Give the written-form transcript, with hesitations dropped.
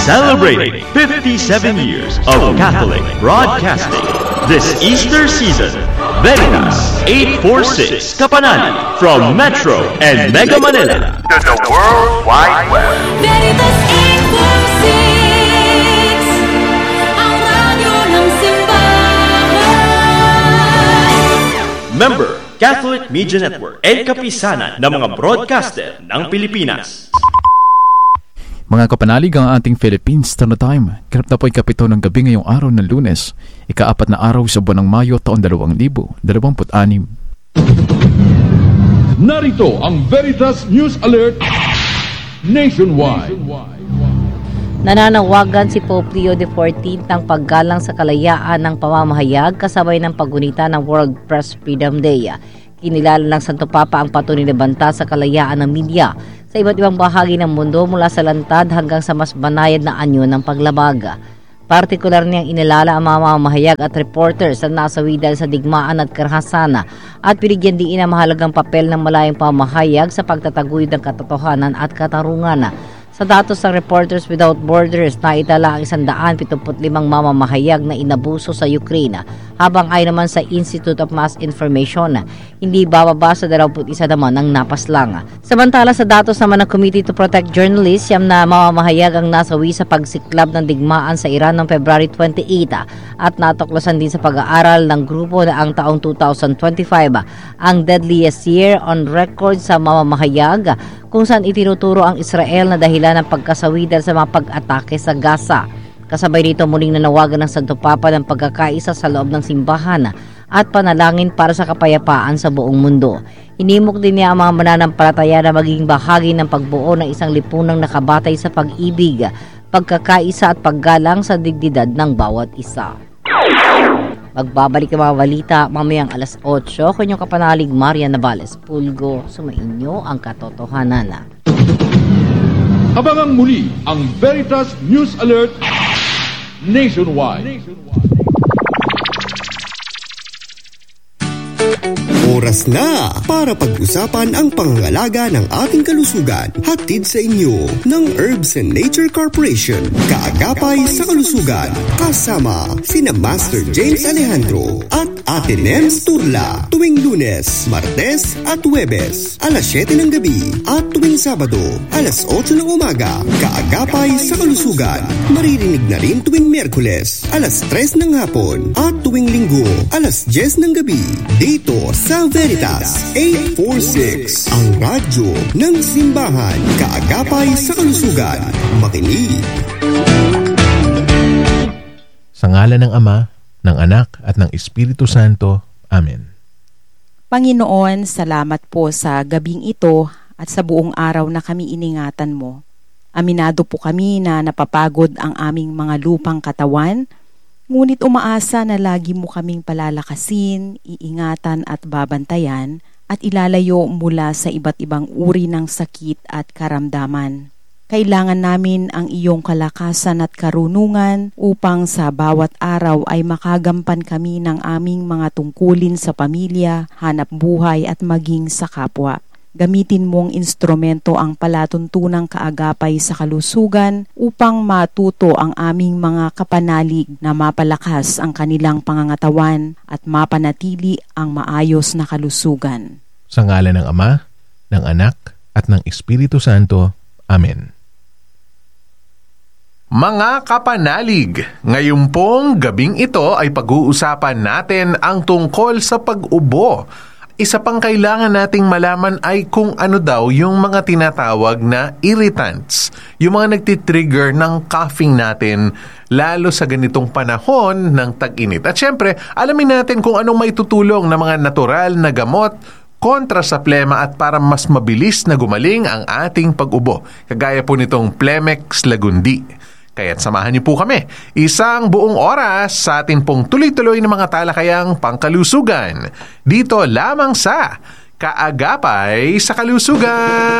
Celebrating 57 years of Catholic broadcasting this Easter season. Veritas 846 Kapanani from Metro and Mega Manila to the World Wide Web. Veritas 846, ang radyo ng simbahan. Member, Catholic Media Network and kapisanan ng mga broadcaster ng Pilipinas. Mga kapanalig, ang ating Philippines Standard Time. Ganap na po ikapito ng gabi ngayong araw ng Lunes, ika-4 na araw sa buwan ng Mayo taon 2026. Narito ang Veritas News Alert Nationwide. Nananawagan si Pope Leo XIV ng paggalang sa kalayaan ng pamamahayag kasabay ng paggunita ng World Press Freedom Day. Kinilala ng Santo Papa ang patuloy na banta sa kalayaan ng media sa iba't ibang bahagi ng mundo mula sa lantad hanggang sa mas banayad na anyo ng paglabag. Partikular niyang inilala ang mga mamahayag at reporters na nasawi dahil sa digmaan at karahasan at binigyan diin ang mahalagang papel ng malayang pamahayag sa pagtataguyod ng katotohanan at katarungan. Sa datos ng Reporters Without Borders, naitala ang 175 mamamahayag na inabuso sa Ukraine, habang ay naman sa Institute of Mass Information, hindi bababa sa 21 naman ang napaslang. Samantala sa datos naman ng Committee to Protect Journalists, siyam na mamamahayag ang nasawi sa pagsiklab ng digmaan sa Iran noong February 28 at natuklasan din sa pag-aaral ng grupo na ang taong 2025 ang deadliest year on record sa mamamahayag, kung saan itinuturo ang Israel na dahilan ng pagkasawi dahil sa mga pag-atake sa Gaza. Kasabay nito muling nanawagan ng Santo Papa ng pagkakaisa sa loob ng simbahan at panalangin para sa kapayapaan sa buong mundo. Inimok din niya ang mga mananampalataya na maging bahagi ng pagbuo ng isang lipunang nakabatay sa pag-ibig, pagkakaisa at paggalang sa dignidad ng bawat isa. Magbabalik ang mga balita mamayang alas 8 kung inyong kapanalig Maria Navales Pulgo, sumainyo ang katotohanan. Abangang muli ang Veritas News Alert Nationwide. Oras na para pag-usapan ang pangangalaga ng ating kalusugan. Hatid sa inyo ng Herbs and Nature Corporation. Kaagapay sa kalusugan. Kasama sina Master James Alejandro at Ate Nems Turla. Tuwing Lunes, Martes at Huwebes, alas 7 ng gabi. At tuwing Sabado, alas 8 ng umaga. Kaagapay sa kalusugan. Maririnig na rin tuwing Miyerkules, alas 3 ng hapon. At tuwing Linggo, alas 10 ng gabi. Dito sa Veritas 846, ang radyo ng simbahan. Kaagapay sa kalusugan. Makinig. Sa ngalan ng Ama, ng Anak at ng Espiritu Santo. Amen. Panginoon, salamat po sa gabing ito at sa buong araw na kami iningatan mo. Aminado po kami na napapagod ang aming mga lupang katawan, ngunit umaasa na lagi mo kaming palalakasin, iingatan at babantayan at ilalayo mula sa iba't ibang uri ng sakit at karamdaman. Kailangan namin ang iyong kalakasan at karunungan upang sa bawat araw ay makagampan kami ng aming mga tungkulin sa pamilya, hanap buhay at maging sa kapwa. Gamitin mong instrumento ang palatuntunang kaagapay sa kalusugan upang matuto ang aming mga kapanalig na mapalakas ang kanilang pangangatawan at mapanatili ang maayos na kalusugan. Sa ngalan ng Ama, ng Anak at ng Espiritu Santo. Amen. Mga kapanalig, ngayon pong gabing ito ay pag-uusapan natin ang tungkol sa pag-ubo. Isa pang kailangan nating malaman ay kung ano daw yung mga tinatawag na irritants, yung mga nagtitrigger ng coughing natin, lalo sa ganitong panahon ng tag-init. At syempre, alamin natin kung anong may tutulong na mga natural na gamot kontra sa plema at para mas mabilis na gumaling ang ating pag-ubo, kagaya po nitong Plemex Lagundi. Kaya't samahan niyo po kami, isang buong oras sa atin pong tuloy-tuloy na mga talakayang pangkalusugan. Dito lamang sa Kaagapay sa Kalusugan.